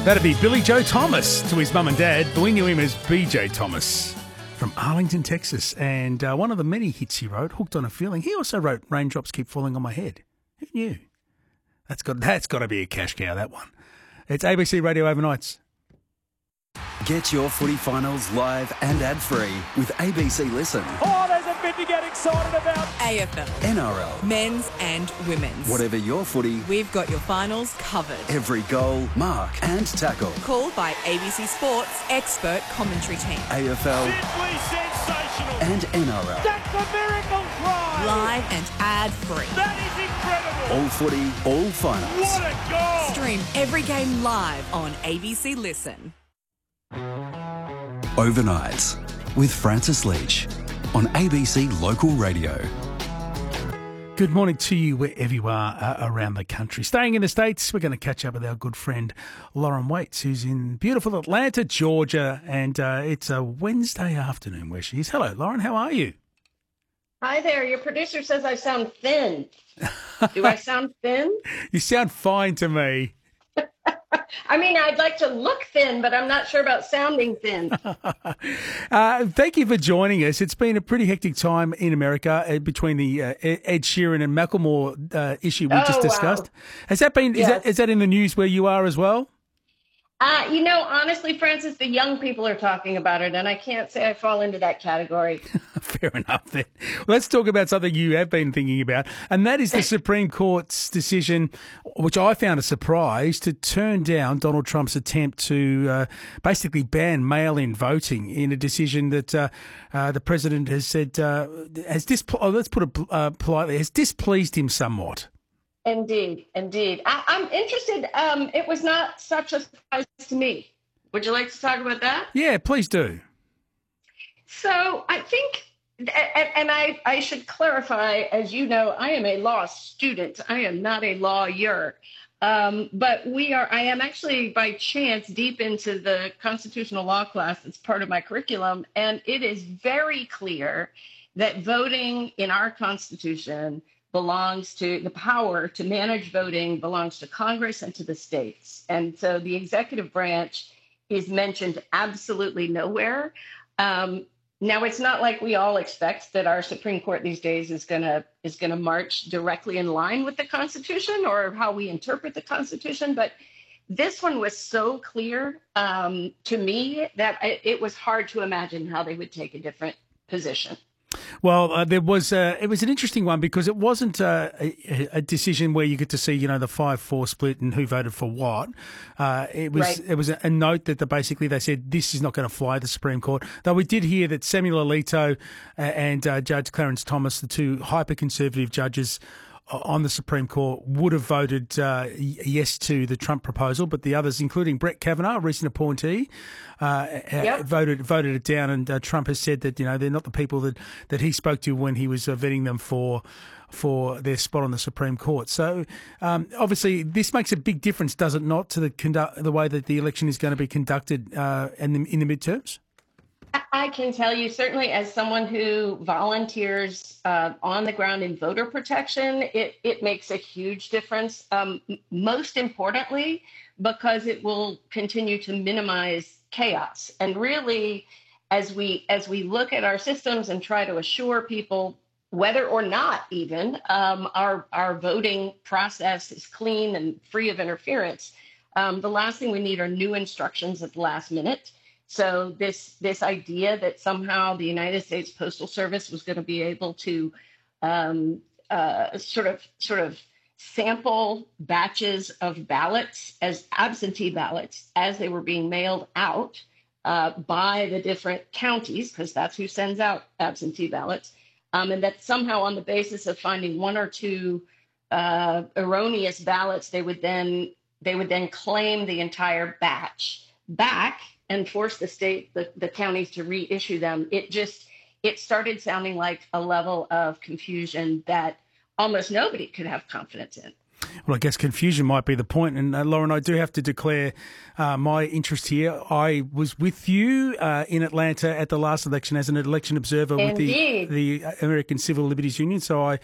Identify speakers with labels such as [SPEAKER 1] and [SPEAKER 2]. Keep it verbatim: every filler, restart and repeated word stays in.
[SPEAKER 1] That'd be Billy Joe Thomas to his mum and dad, but we knew him as B J Thomas from Arlington, Texas. And uh, one of the many hits he wrote, Hooked on a Feeling. He also wrote Raindrops Keep Falling on My Head. Who knew? That's got that's got to be a cash cow, that one. It's A B C Radio Overnights.
[SPEAKER 2] Get your footy finals live and ad-free with A B C Listen.
[SPEAKER 3] Oh, there's a bit to get excited about.
[SPEAKER 4] A F L.
[SPEAKER 2] N R L.
[SPEAKER 4] Men's and women's.
[SPEAKER 2] Whatever your footy,
[SPEAKER 4] we've got your finals covered.
[SPEAKER 2] Every goal, mark and tackle.
[SPEAKER 4] Called by A B C Sports expert commentary team.
[SPEAKER 2] A F L.
[SPEAKER 3] Simply sensational.
[SPEAKER 2] And N R L.
[SPEAKER 3] That's a miracle try.
[SPEAKER 4] Live and ad-free.
[SPEAKER 3] That is incredible.
[SPEAKER 2] All footy, all finals.
[SPEAKER 3] What a goal.
[SPEAKER 4] Stream every game live on A B C Listen.
[SPEAKER 2] Overnights with Francis Leach on A B C Local Radio.
[SPEAKER 1] Good morning to you wherever you are uh, around the country. Staying in the States, we're going to catch up with our good friend Lauren Waits, who's in beautiful Atlanta, Georgia, and uh, it's a Wednesday afternoon where she is. Hello, Lauren, how are you?
[SPEAKER 5] Hi there. Your producer says I sound thin. Do I sound thin?
[SPEAKER 1] You sound fine to me.
[SPEAKER 5] I mean, I'd like to look thin, but I'm not sure about sounding thin.
[SPEAKER 1] uh, thank you for joining us. It's been a pretty hectic time in America uh, between the uh, Ed Sheeran and Macklemore uh, issue we
[SPEAKER 5] oh,
[SPEAKER 1] just discussed.
[SPEAKER 5] Wow.
[SPEAKER 1] Has that been?
[SPEAKER 5] Yes.
[SPEAKER 1] Is that is that in the news where you are as well?
[SPEAKER 5] Uh, you know, honestly, Francis, the young people are talking about it, and I can't say I fall into that category.
[SPEAKER 1] Fair enough then. Let's talk about something you have been thinking about, and that is the Supreme Court's decision, which I found a surprise, to turn down Donald Trump's attempt to uh, basically ban mail-in voting in a decision that uh, uh, the president has said uh, has displ- oh, let's put it uh, politely, has displeased him somewhat.
[SPEAKER 5] Indeed, indeed. I, I'm interested. Um, it was not such a surprise to me. Would you like to talk about that?
[SPEAKER 1] Yeah, please do.
[SPEAKER 5] So I think, and, and I, I should clarify, as you know, I am a law student. I am not a lawyer. Um, but we are, I am actually by chance deep into the constitutional law class that's part of my curriculum. And it is very clear that voting in our Constitution belongs to the power to manage voting belongs to Congress and to the states. And so the executive branch is mentioned absolutely nowhere. Um, now, it's not like we all expect that our Supreme Court these days is going to is going to march directly in line with the Constitution or how we interpret the Constitution. But this one was so clear um, to me that it, it was hard to imagine how they would take a different position.
[SPEAKER 1] Well, uh, there was uh, it was an interesting one because it wasn't uh, a, a decision where you get to see, you know, the five four split and who voted for what. Uh, it was
[SPEAKER 5] right.
[SPEAKER 1] it was a, a note that the, basically they said this is not going to fly at the Supreme Court. Though we did hear that Samuel Alito and uh, Judge Clarence Thomas, the two hyper-conservative judges on the Supreme Court, would have voted uh, yes to the Trump proposal, but the others, including Brett Kavanaugh, a recent appointee, uh,
[SPEAKER 5] yep.
[SPEAKER 1] voted voted it down. And uh, Trump has said that, you know, they're not the people that, that he spoke to when he was uh, vetting them for for their spot on the Supreme Court. So um, obviously, this makes a big difference, does it not, to the conduct the way that the election is going to be conducted uh, in the in the midterms?
[SPEAKER 5] I can tell you, certainly as someone who volunteers uh, on the ground in voter protection, it, it makes a huge difference. Um, most importantly, because it will continue to minimize chaos. And really, as we as we look at our systems and try to assure people, whether or not even um, our, our voting process is clean and free of interference, um, the last thing we need are new instructions at the last minute. So this this idea that somehow the United States Postal Service was going to be able to um, uh, sort of sort of sample batches of ballots as absentee ballots as they were being mailed out uh, by the different counties, because that's who sends out absentee ballots, um, and that somehow on the basis of finding one or two uh, erroneous ballots, they would then they would then claim the entire batch back and force the state, the, the counties to reissue them. It just, it started sounding like a level of confusion that almost nobody could have confidence in.
[SPEAKER 1] Well, I guess confusion might be the point. And uh, Lauren, I do have to declare uh, my interest here. I was with you uh, in Atlanta at the last election as an election observer
[SPEAKER 5] Indeed.
[SPEAKER 1] with the, the American Civil Liberties Union. So I,